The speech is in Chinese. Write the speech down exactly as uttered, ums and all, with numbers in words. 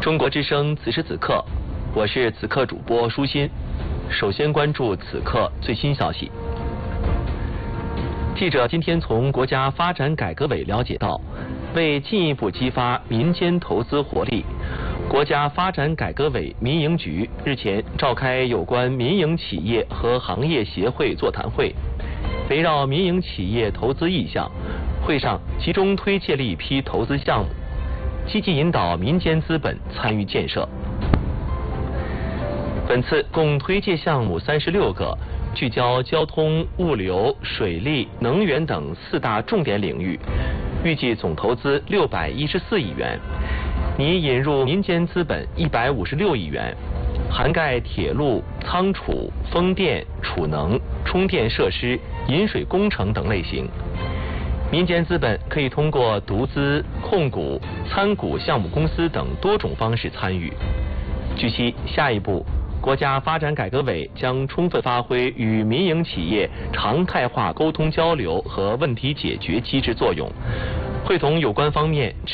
中国之声此时此刻，我是此刻主播舒心。首先关注此刻最新消息。记者今天从国家发展改革委了解到，为进一步激发民间投资活力，国家发展改革委民营局日前召开有关民营企业和行业协会座谈会，围绕民营企业投资意向，会上集中推介了一批投资项目，积极引导民间资本参与建设。本次共推介项目三十六个，聚焦交通、物流、水利、能源等四大重点领域，预计总投资六百一十四亿元，拟引入民间资本一百五十六亿元，涵盖铁路、仓储、风电、储能、充电设施、饮水工程等类型。民间资本可以通过独资、控股、参股项目公司等多种方式参与。据悉，下一步国家发展改革委将充分发挥与民营企业常态化沟通交流和问题解决机制作用，会同有关方面